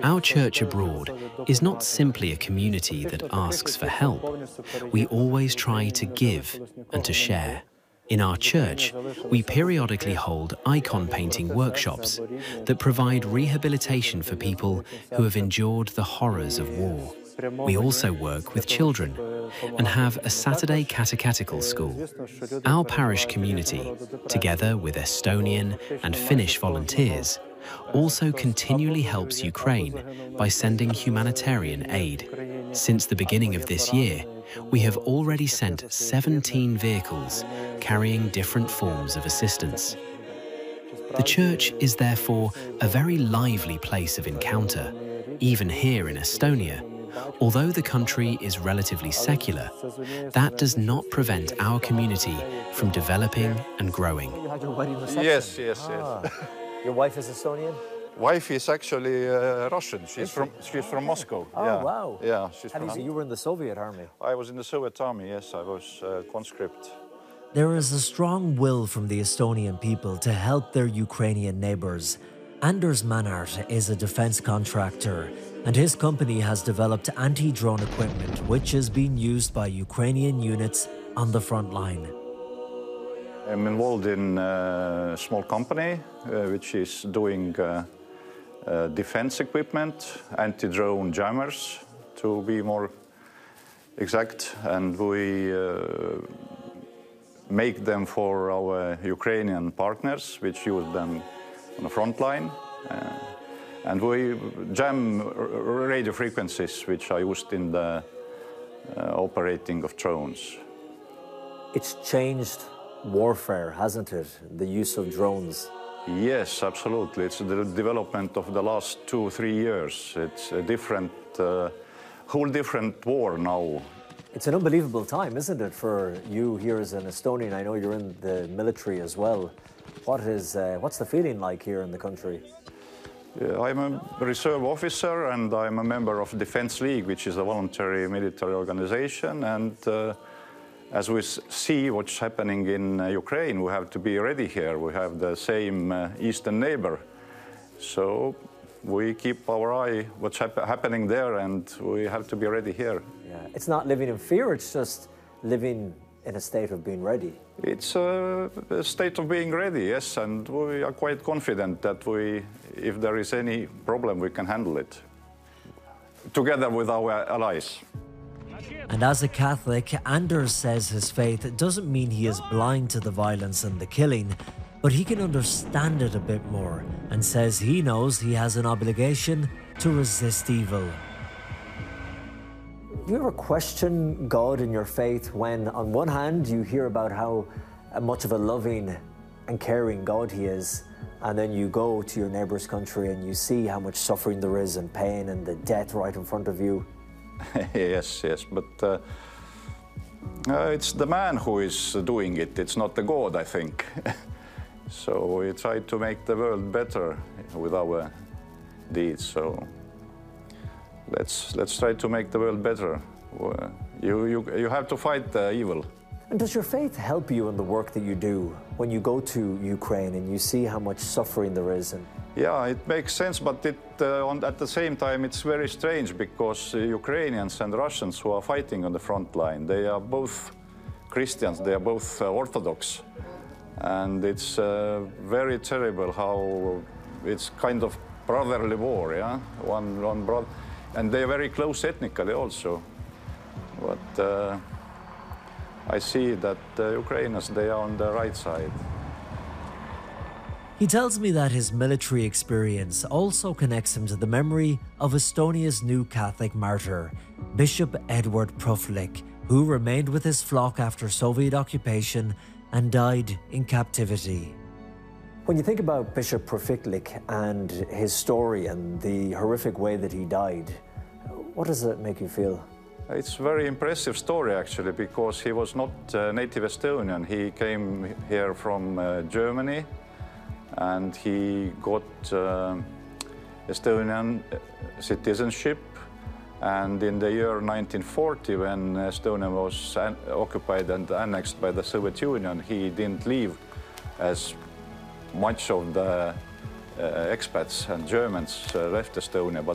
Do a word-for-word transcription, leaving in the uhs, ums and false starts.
Our church abroad is not simply a community that asks for help. We always try to give and to share. In our church, we periodically hold icon painting workshops that provide rehabilitation for people who have endured the horrors of war. We also work with children and have a Saturday catechetical school. Our parish community, together with Estonian and Finnish volunteers, also continually helps Ukraine by sending humanitarian aid. Since the beginning of this year, we have already sent seventeen vehicles carrying different forms of assistance. The church is therefore a very lively place of encounter, even here in Estonia. Although the country is relatively secular, that does not prevent our community from developing and growing. You had your wedding reception? Yes, yes, ah. yes. Your wife is Estonian? Wife is actually uh, Russian. She's from she's from Moscow. Oh, yeah. wow. Yeah, she's How do from. you say you were in the Soviet army? I was in the Soviet army. Yes, I was uh, conscript. There is a strong will from the Estonian people to help their Ukrainian neighbours. Anders Manart is a defence contractor, and his company has developed anti-drone equipment which is being used by Ukrainian units on the front line. I'm involved in a small company uh, which is doing uh, uh, defense equipment, anti-drone jammers to be more exact, and we uh, make them for our Ukrainian partners which use them on the front line. Uh, and we jam radio frequencies which are used in the uh, operating of drones. It's changed warfare, hasn't it? The use of drones. Yes, absolutely. It's the development of the last two, three years. It's a different, uh, whole different war now. It's an unbelievable time, isn't it, for you here as an Estonian? I know you're in the military as well. What is, uh, what's the feeling like here in the country? Yeah, I'm a reserve officer and I'm a member of Defense League, which is a voluntary military organization. And uh, as we see what's happening in uh, Ukraine, we have to be ready here. We have the same uh, eastern neighbor. So we keep our eye what's hap happening there, and we have to be ready here. Yeah, it's not living in fear, it's just living in a state of being ready. It's a, a state of being ready, yes, and we are quite confident that we, if there is any problem, we can handle it together with our allies. And as a Catholic, Anders says his faith doesn't mean he is blind to the violence and the killing, but he can understand it a bit more, and says he knows he has an obligation to resist evil. Do you ever question God in your faith when, on one hand, you hear about how much of a loving and caring God he is, and then you go to your neighbour's country and you see how much suffering there is and pain and the death right in front of you? Yes, yes, but uh, uh, it's the man who is doing it, it's not the God, I think. So we try to make the world better with our deeds, so let's, let's try to make the world better. You, you, you have to fight the evil. And does your faith help you in the work that you do when you go to Ukraine and you see how much suffering there is? And yeah, it makes sense, but it, uh, on, at the same time it's very strange because uh, Ukrainians and Russians who are fighting on the front line, they are both Christians, they are both uh, Orthodox. And it's uh, very terrible how it's kind of brotherly war, yeah? One, one brother. And they're very close ethnically also. But uh, I see that the Ukrainians, they are on the right side. He tells me that his military experience also connects him to the memory of Estonia's new Catholic martyr, Bishop Edward Pruflik, who remained with his flock after Soviet occupation and died in captivity. when you think about Bishop Pruflik and his story and the horrific way that he died, what does it make you feel? It's a very impressive story, actually, because he was not a native Estonian. He came here from uh, Germany, and he got uh, Estonian citizenship. And in the year nineteen forty, when Estonia was occupied and annexed by the Soviet Union, he didn't leave as much of the uh, expats and Germans uh, left Estonia, but